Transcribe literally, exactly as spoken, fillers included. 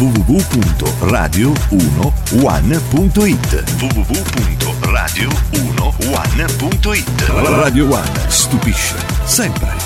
w w w punto radio uno one punto it w w w punto radio uno one punto it. Radio One stupisce sempre.